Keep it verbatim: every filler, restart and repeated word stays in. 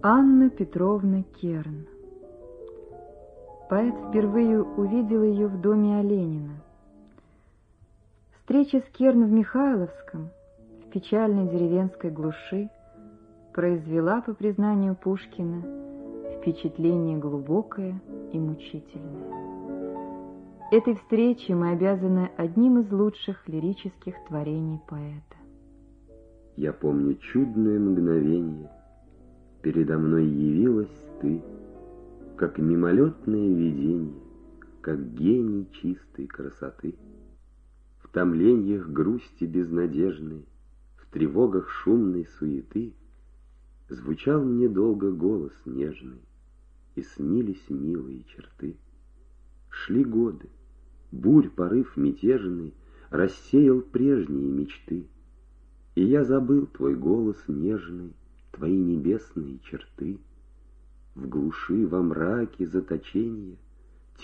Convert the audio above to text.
Анна Петровна Керн. Поэт впервые увидел ее в доме Оленина. Встреча с Керн в Михайловском, в печальной деревенской глуши, произвела, по признанию Пушкина, впечатление глубокое и мучительное. Этой встрече мы обязаны одним из лучших лирических творений поэта. Я помню чудное мгновение. Передо мной явилась ты, как мимолетное видение, как гений чистой красоты. В томленьях грусти безнадежной, в тревогах шумной суеты звучал мне долго голос нежный, и снились милые черты. Шли годы, бурь порыв мятежный рассеял прежние мечты, и я забыл твой голос нежный, твои небесные черты. В глуши, во мраке заточения